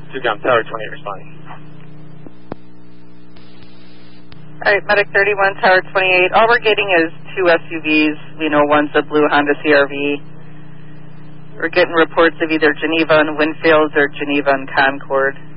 2 Tower 28 responding. All right, Medic 31, Tower 28. All we're getting is 2 SUVs. We know one's a blue Honda CRV. We're getting reports of either Geneva and Winfields or Geneva and Concord.